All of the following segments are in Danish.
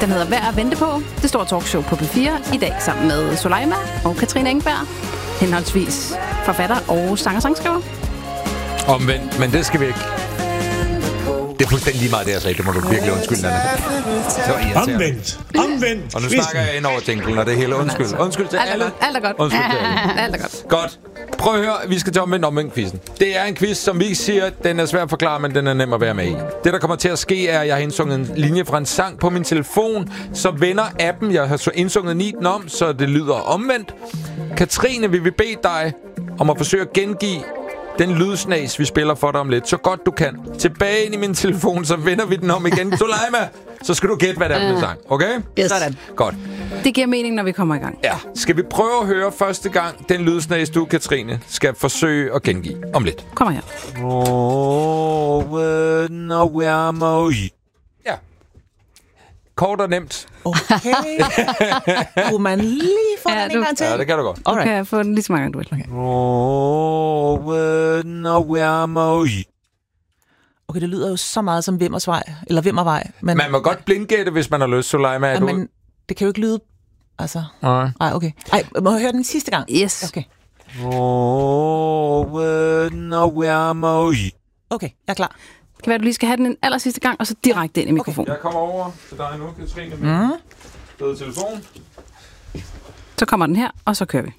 Den hedder Værd at vente på. Det store talkshow på P4 i dag sammen med Soleima og Katrine Engberg. Henholdsvis forfatter og sanger-sangskriver. Omvendt, men det skal vi ikke. Det er fuldstændig lige meget, det jeg sagde. Det må du virkelig undskylde, Nanna. Omvendt. Og nu snakker jeg ind over jinglen, og det hele undskyld til alle. Alt er godt. Undskyld til alle. Alt er godt. Godt. Prøv at høre, vi skal til omvendt-quizzen. Det er en quiz, som vi siger, den er svær at forklare, men den er nem at være med i. Det, der kommer til at ske, er, at jeg har indsunget en linje fra en sang på min telefon, så vender appen. Jeg har indsunget 9 om, så det lyder omvendt. Katrine, vi vil bede dig om at forsøge at gengive den lydsnas, vi spiller for dig om lidt, så godt du kan. Tilbage ind i min telefon, så vender vi den om igen. Soleima, så skal du gætte, hvad det er for en sang. Okay? Yes. Sådan. Godt. Det giver mening, når vi kommer i gang. Ja. Skal vi prøve at høre første gang, den lydsnas, du, Katrine, skal forsøge at gengive om lidt. Kommer her. Ja. Kort og nemt. Okay. Kunne man lige få den en gang til? Ja, det kan du godt. Du kan få den lige så mange gange, du vil. Okay, det lyder jo så meget som Vimmersvej, eller Vimmervej. Men, Man må godt blindgætte, hvis man har lyst, Soleima. ja, men det kan jo ikke lyde... Altså... Nej. Ej, okay. Ej, må jeg høre den sidste gang? Yes. Okay. Okay, jeg er klar. Det kan være, du lige skal have den en aller sidste gang, og så direkte ind i mikrofonen. Jeg kommer over til dig nu, Katrine, med fed telefon. Så kommer den her, og så kører vi.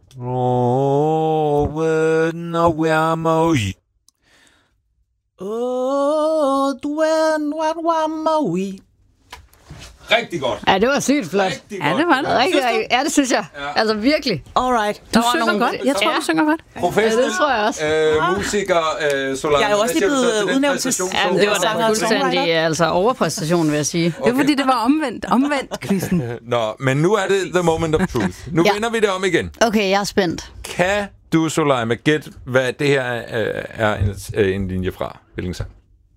Rigtig godt. Ja, det var sygt flot. Rigtig Ja, godt. det var det. Rigtig, ja, det synes jeg. Ja. Altså virkelig. Alright. Du synger godt. Jeg tror, du synger godt. Professionel Ja, det tror jeg også. musiker, Soleima. Jeg er jo også lige blevet udnævnt til... Ja, men det var da Sanger og fuldstændig altså overpræstation, vil jeg sige. Det var fordi, det var omvendt quizzen. Nå, men nu er det the moment of truth. Nu vender vi det om igen. Okay, jeg er spændt. Kan du, Soleima, gætte, hvad det her er en linje fra? Hvilken sang?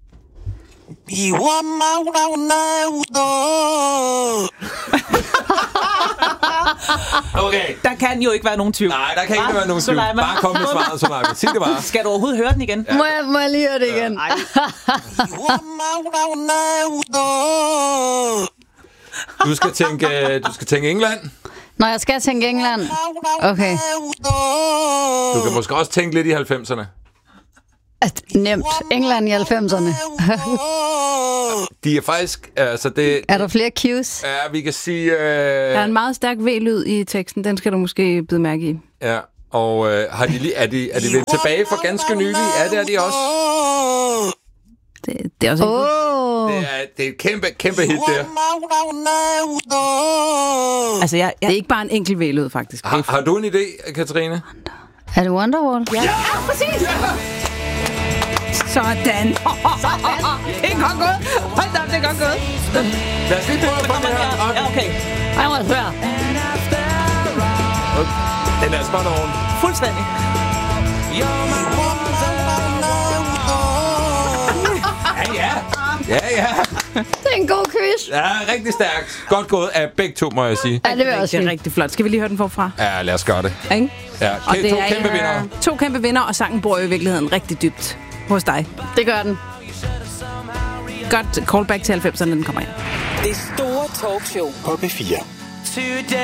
Okay. Der kan jo ikke være nogen tvivl. Nej, der kan ikke være nogen tvivl. Soleima. Bare kom med svaret, Soleima. Sig det bare. Skal du overhovedet høre den igen? Ja. Må jeg lige høre det igen? Du skal tænke England. Når jeg skal tænke England. Okay. Du kan måske også tænke lidt i 90'erne. Nemt. England i 90'erne. De er faktisk... Altså det, Er der flere cues? ja, vi kan sige... Der er en meget stærk V-lyd i teksten. Den skal du måske bide mærke i. Ja, og har de lige, er de vendt tilbage for ganske nylig? Ja, det er de også. Det er også ikke Det er et kæmpe hit der. Altså, Det er ikke bare en enkelt V-lyd, faktisk. Har du en idé, Katrine? Er det Wonderwall? Ja, præcis! Sådan. Det er godt gået. Hold da op, det er godt gået. Lad os lige prøve at få den her. Ja, okay. Jeg må høre. Den er spot on. Fuldstændig. Ja. Det er en god quiz. Ja, rigtig stærkt. Godt gået af begge to, må jeg sige. Ja, det vil jeg også Det er sige. rigtig flot. Skal vi lige høre den forfra? Ja, lad os gøre det. Ikke? Ja, Og det to er kæmpe vinder. 2 kæmpe vinder, og sangen bor jo i virkeligheden rigtig dybt hos dig. Det gør den. Godt callback til 90'erne, den kommer ind. Det store talkshow på P4.